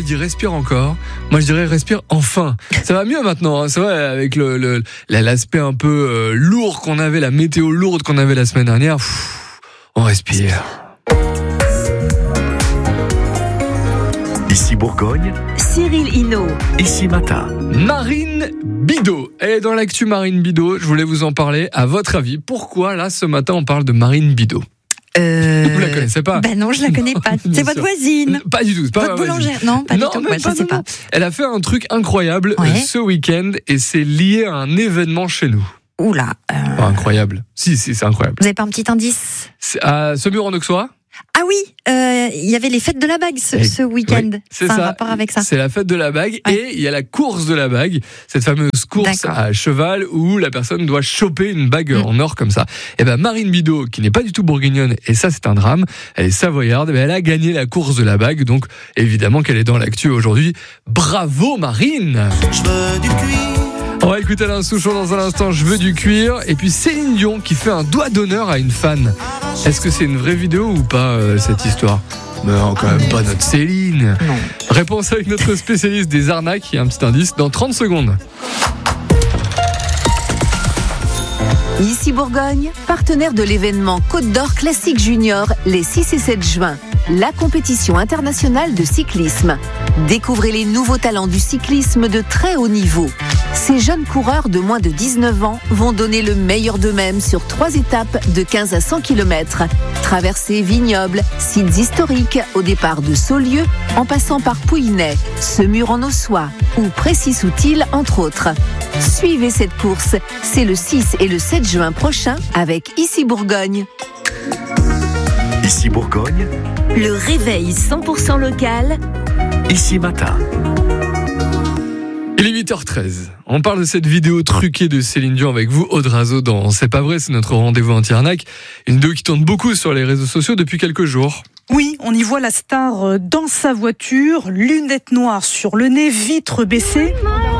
elle dit respire encore. Moi, je dirais respire enfin. Ça va mieux maintenant, hein, c'est vrai, avec l'aspect un peu lourd qu'on avait, la météo lourde qu'on avait la semaine dernière. On respire. Ici Bourgogne, Cyril Hinault. Ici Matin. Marine Bidot. Et dans l'actu Marine Bidot, je voulais vous en parler. À votre avis, pourquoi là, ce matin, on parle de Marine Bidot ? Vous la connaissez pas ? Ben non, je la connais pas. C'est votre voisine. Pas du tout. C'est pas votre boulangère. Non, pas du tout. Même je sais pas. Elle a fait un truc incroyable ce week-end et c'est lié à un événement chez nous. Oula. Pas incroyable. Si, c'est incroyable. Vous avez pas un petit indice ? C'est à Saumur-en-Auxois. Ah oui, il y avait les fêtes de la bague ce week-end. Oui, c'est un ça. rapport avec ça. C'est la fête de la bague et il y a la course de la bague, cette fameuse course à cheval où la personne doit choper une bague en or comme ça. Et ben Marine Bidot, qui n'est pas du tout bourguignonne, et ça c'est un drame, elle est savoyarde, elle a gagné la course de la bague, donc évidemment qu'elle est dans l'actu aujourd'hui. Bravo Marine! Je veux du cuir. On va écouter Alain Souchon dans un instant, je veux du cuir. Et puis Céline Dion qui fait un doigt d'honneur à une fan. Est-ce que c'est une vraie vidéo ou pas cette histoire ? Non, quand même pas notre Céline. Non. Réponse avec notre spécialiste des arnaques, il y a un petit indice, dans 30 secondes. Ici Bourgogne, partenaire de l'événement Côte d'Or Classique Junior les 6 et 7 juin, la compétition internationale de cyclisme. Découvrez les nouveaux talents du cyclisme de très haut niveau. Ces jeunes coureurs de moins de 19 ans vont donner le meilleur d'eux-mêmes sur 3 étapes de 15 à 100 km. Traversées vignobles, sites historiques au départ de Saulieu, en passant par Pouillet, Saumur-en-Auxois ou Précy-Soutil entre autres. Suivez cette course, c'est le 6 et le 7 juin prochain avec Ici Bourgogne. Ici Bourgogne, Le réveil 100% local. Ici Matin. Il est 8h13. On parle de cette vidéo truquée de Céline Dion avec vous, Aude Razo, dans C'est pas vrai, c'est notre rendez-vous anti-arnaque. Une vidéo qui tourne beaucoup sur les réseaux sociaux depuis quelques jours. Oui, on y voit la star dans sa voiture, lunettes noires sur le nez, vitres baissées.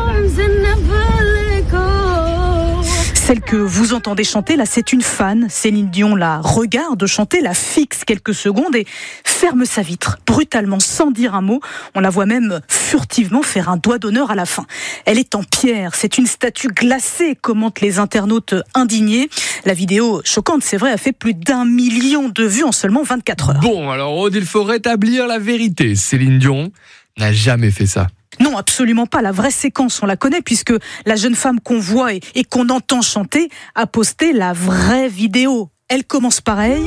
Celle que vous entendez chanter, là, c'est une fan. Céline Dion la regarde chanter, la fixe quelques secondes et ferme sa vitre, brutalement, sans dire un mot. On la voit même furtivement faire un doigt d'honneur à la fin. Elle est en pierre, c'est une statue glacée, commentent les internautes indignés. La vidéo, choquante, c'est vrai, a fait plus d'1 million de vues en seulement 24 heures. Bon, alors Aude, il faut rétablir la vérité. Céline Dion n'a jamais fait ça. Non, absolument pas. La vraie séquence, on la connaît puisque la jeune femme qu'on voit et qu'on entend chanter a posté la vraie vidéo. Elle commence pareil.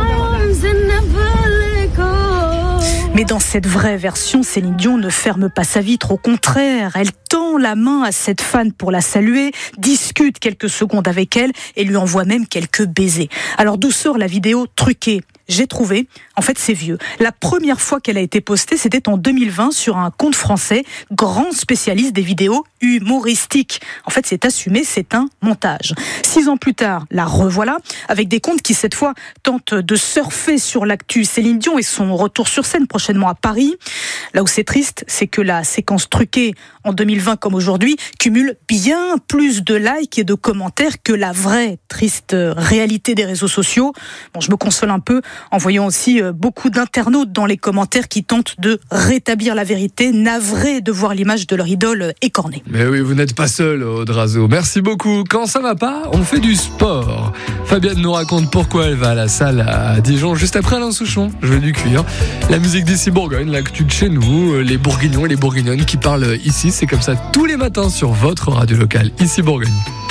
Mais dans cette vraie version, Céline Dion ne ferme pas sa vitre. Au contraire, elle tend la main à cette fan pour la saluer, discute quelques secondes avec elle et lui envoie même quelques baisers. Alors d'où sort la vidéo truquée ? J'ai trouvé, en fait c'est vieux. La première fois qu'elle a été postée, c'était en 2020 sur un compte français, grand spécialiste des vidéos humoristiques. En fait c'est assumé, c'est un montage. 6 ans plus tard, la revoilà, avec des comptes qui cette fois tentent de surfer sur l'actu Céline Dion et son retour sur scène prochainement à Paris. Là où c'est triste, c'est que la séquence truquée en 2020 comme aujourd'hui cumule bien plus de likes et de commentaires que la vraie triste réalité des réseaux sociaux. Bon, je me console un peu en voyant aussi beaucoup d'internautes dans les commentaires qui tentent de rétablir la vérité, navrés de voir l'image de leur idole écornée. Mais oui, vous n'êtes pas seul, Aude Razo. Merci beaucoup. Quand ça va pas, on fait du sport. Fabienne nous raconte pourquoi elle va à la salle à Dijon, juste après Alain Souchon. Je veux du cuir. La musique d'Ici Bourgogne, l'actu de chez nous, les Bourguignons et les Bourguignonnes qui parlent ici. C'est comme ça tous les matins sur votre radio locale, Ici Bourgogne.